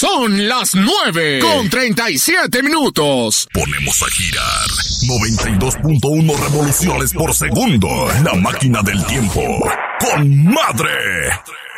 Son las 9:37. Ponemos a girar 92.1 revoluciones por segundo. La máquina del tiempo. ¡Con madre!